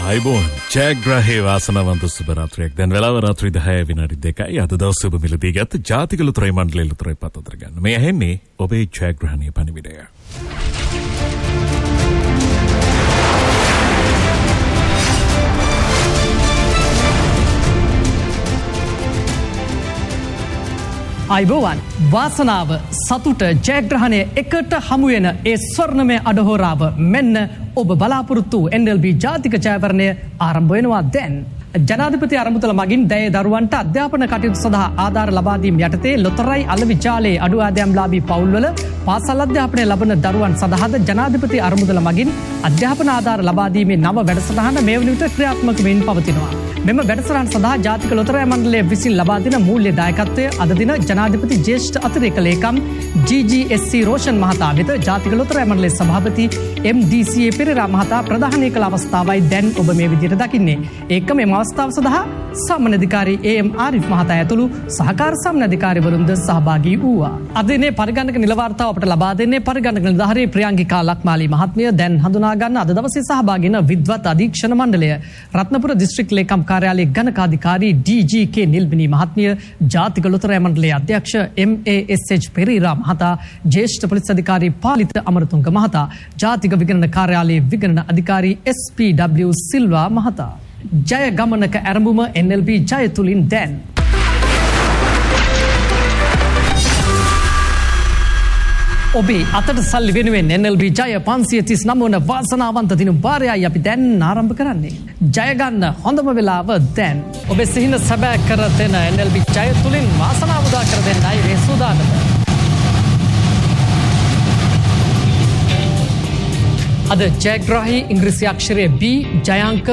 අයිබෝන් ජයග්‍රහී වාසනාවන්ත සුබ රාත්‍රියක්. දැන් වෙලාව රාත්‍රී 10 විනාඩි 2යි. අද දවසේ ඔබ මිලදී ගත්ත ජාතික ලොතරැයි මණ්ඩලයේ ලොතරැයි පත් අතර ගන්න. මේ ඇහෙන්නේ ඔබේ ජයග්‍රහණීය පණිවිඩය. අයිබෝවන් වාසනාව සතුට ජයග්‍රහණය එකට හමුවෙන ඒ ස්වර්ණමය අඩහෝරාව මෙන්න ඔබ බලාපොරොත්තු NLB ජාතික ජයවරණය ආරම්භ වෙනවා දැන්. ජනාධිපති අරමුදල මගින් දැයේ දරුවන්ට අධ්‍යාපන කටයුතු සඳහා ආධාර ලබා දීම යටතේ ලොතරැයි අලෙවි ජාලයේ අඩු ආදායම්ලාභී පවුල්වල පාසල් අධ්‍යාපනය ලබන දරුවන් සඳහාද ජනාධිපති අරමුදල මගින් අධ්‍යාපන ආධාර ලබා දීමේ නව වැඩසටහන මේ වන විට ක්‍රියාත්මක වෙමින් පවතිනවා. මෙම වැඩසටහන සඳහා ජාතික ලොතරැයි මණ්ඩලය විසින් ලබා දෙන මූල්‍ය දායකත්වය අද දින ජනාධිපති ජ්‍යෙෂ්ඨ අතිරේක ලේකම් GGSC රෝෂන් මහතා වෙත ජාතික ලොතරැයි මණ්ඩලයේ සභාපති MDCA පෙරේරා මහතා ප්‍රධානය කළ අවස්ථාවයි දැන් ඔබ මේ විදිහට දකින්නේ. ඒකම මේ අවස්ථාව සඳහා සම්මානාධිකාරී AM ආරිෆ් මහතා ඇතුළු සහකාර සම්මානාධිකාරීවරුන්ද සහභාගී වූවා. අද දිනේ පරිගණක නිල වාර්තාව අපට ලබා දෙන්නේ පරිගණක නිලධාරී ප්‍රියංගිකා ලක්මාලි මහත්මිය. දැන් හඳුනා ගන්න අද දවසේ සහභාගී වන විද්වත් අධීක්ෂණ මණ්ඩලය රත්නපුර දිස්ත්‍රික් ලේකම් කාර්යාලයේ ගණකාධිකාරී DGK නිල්බිනී මහත්මිය, ජාතික ලොතරැයි මණ්ඩලයේ අධ්‍යක්ෂ MASH පෙරේරා මහතා, ජ්‍යෙෂ්ඨ පොලිස් අධිකාරී පාලිත අමරතුංග මහතා, ජාතික විගණන කාර්යාලයේ විගණන අධිකාරී SPW සිල්වා මහතා. ජය ගමනක ඇරඹුම NLB ජය තුලින් දැන්. ඔබේ අතට සල්ලි වෙනුවෙන් NLB ජය 539 වන වාසනාවන්ත දිනුම් වාරයයි අපි දැන් ආරම්භ කරන්නේ. ජය ගන්න හොඳම වෙලාව දැන්. ඔබේ සිහින සැබෑ කර දෙන NLB ජය තුලින් වාසනාව උදා කර දෙන්නයි මේ සූදානම. අද ජයග්‍රාහී ඉංග්‍රීසි අක්ෂරය B ජයාංක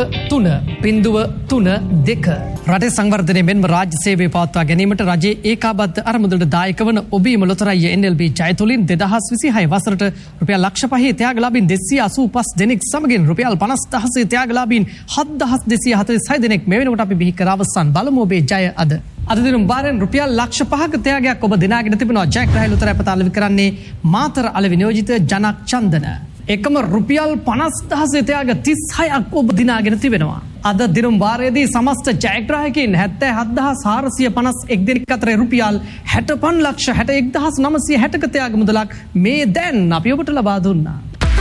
3.32. රටේ සංවර්ධනය මෙන්ම රාජ්‍ය සේවය පවත්වා ගැනීමට රජයේ ඒකාබද්ධ අරමුදලට දායක වන ඔබේම ලොතරැයි NLB ජය තුලින් 2026 වසරට රුපියල් ලක්ෂ 5 ත්‍යාගලාභීන් 285 දෙනෙක් සමගින් රුපියල් 50000 ත්‍යාගලාභීන් 7246 දෙනෙක් මේ වෙනකොට අපි බිහි කර අවසන් බලමු ඔබේ ජය අද. අද දිනුම් වාරෙන් රුපියල් ලක්ෂ 5ක ත්‍යාගයක් ඔබ දිනාගෙන තිබෙනවා. ජයග්‍රාහී ලොතරැයි පත අලෙවි කරන්නේ මාතර අලෙවි නියෝජිත ජනක් චන්දන. එකම රුපියල් 50000 ත්‍යාග 36ක් ඔබ දිනාගෙන තිබෙනවා. අද දිනුම් වාරයේදී සමස්ත ජයග්‍රාහකයන් 77451 දෙනෙක් අතර රුපියල් 65,61,960ක ත්‍යාග මුදලක් මේ දැන් අපි ඔබට ලබා දුන්නා.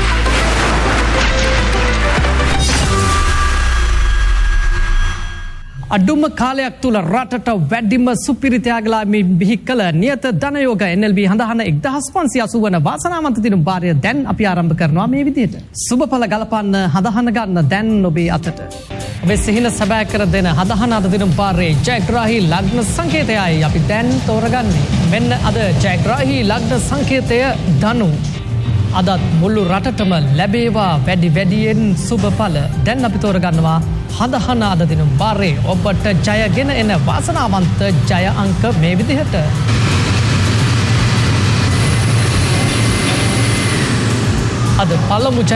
අඩුම කාලයක් තුල රටට වැඩිම සුපිරි ත්‍යාගලාභී බිහි කළ නියත ධනයෝග NLB හඳහන 1580 වන වාසනාවන්ත දිනුම් වාරය දැන් අපි ආරම්භ කරනවා මේ විදිහට. සුබඵල ගලපන්න හඳහන ගන්න දැන් ඔබේ අතට. ඔබේ සිහින සැබෑ කර දෙන හඳහන අද දිනුම් වාරයේ ජයග්‍රාහී ලග්න සංකේතයයි අපි දැන් තෝරගන්නේ. මෙන්න අද ජයග්‍රාහී ලග්න සංකේතය ධනු. අදත් මුළු රටටම ලැබේවා වැඩි වැඩියෙන් සුබඵල. දැන් අපි තෝරගන්නවා හඳහන අද දිනුම් වාරයේ ඔබට ජයගෙන එන වාසනාවන්ත ජය අංක මේ විදිහට. අද පළමු